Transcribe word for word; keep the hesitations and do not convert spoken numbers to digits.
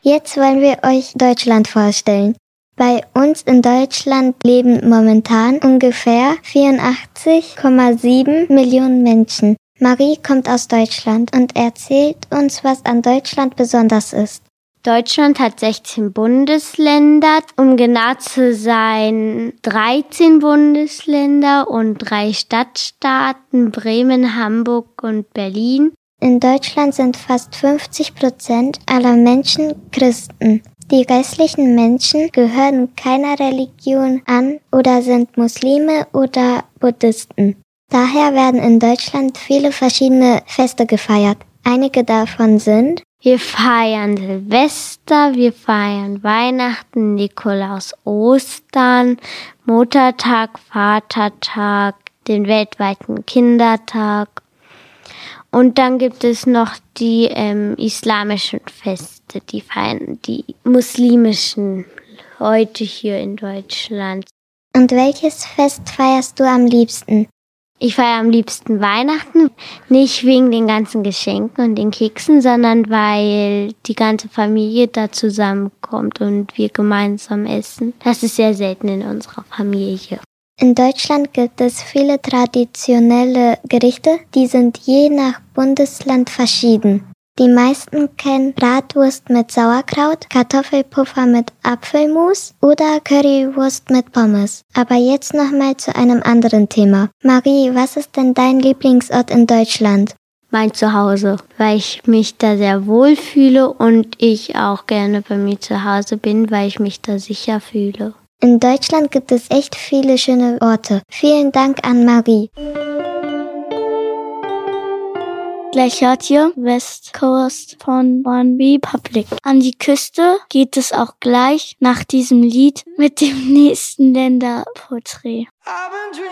Jetzt wollen wir euch Deutschland vorstellen. Bei uns in Deutschland leben momentan ungefähr vierundachtzig Komma sieben Millionen Menschen. Marie kommt aus Deutschland und erzählt uns, was an Deutschland besonders ist. Deutschland hat sechzehn Bundesländer, um genau zu sein dreizehn Bundesländer und drei Stadtstaaten, Bremen, Hamburg und Berlin. In Deutschland sind fast fünfzig Prozent aller Menschen Christen. Die restlichen Menschen gehören keiner Religion an oder sind Muslime oder Buddhisten. Daher werden in Deutschland viele verschiedene Feste gefeiert. Einige davon sind: Wir feiern Silvester, wir feiern Weihnachten, Nikolaus, Ostern, Muttertag, Vatertag, den weltweiten Kindertag. Und dann gibt es noch die ähm, islamischen Feste, die feiern die muslimischen Leute hier in Deutschland. Und welches Fest feierst du am liebsten? Ich feiere am liebsten Weihnachten, nicht wegen den ganzen Geschenken und den Keksen, sondern weil die ganze Familie da zusammenkommt und wir gemeinsam essen. Das ist sehr selten in unserer Familie. In Deutschland gibt es viele traditionelle Gerichte, die sind je nach Bundesland verschieden. Die meisten kennen Bratwurst mit Sauerkraut, Kartoffelpuffer mit Apfelmus oder Currywurst mit Pommes. Aber jetzt nochmal zu einem anderen Thema. Marie, was ist denn dein Lieblingsort in Deutschland? Mein Zuhause, weil ich mich da sehr wohl fühle und ich auch gerne bei mir zu Hause bin, weil ich mich da sicher fühle. In Deutschland gibt es echt viele schöne Orte. Vielen Dank an Marie. Gleich hört ihr West Coast von One Republic. An die Küste geht es auch gleich nach diesem Lied mit dem nächsten Länderporträt.